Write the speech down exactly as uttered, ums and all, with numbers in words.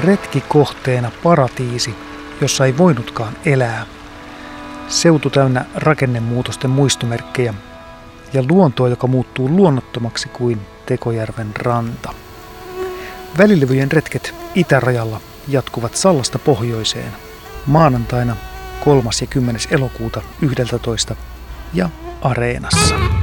Retkikohteena paratiisi, jossa ei voinutkaan elää. Seutu täynnä rakennemuutosten muistomerkkejä ja luontoa, joka muuttuu luonnottomaksi kuin Tekojärven ranta. Välilevyjen retket itärajalla jatkuvat Sallasta pohjoiseen maanantaina kolmas ja kymmenes elokuuta yhdeltätoista ja Areenassa.